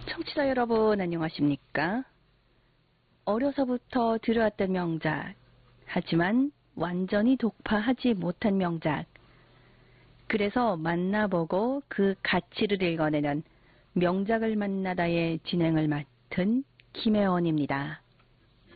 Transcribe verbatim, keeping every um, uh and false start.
청취자 여러분 안녕하십니까? 어려서부터 들어왔던 명작, 하지만 완전히 독파하지 못한 명작, 그래서 만나보고 그 가치를 읽어내는 명작을 만나다의 진행을 맡은 김혜원입니다.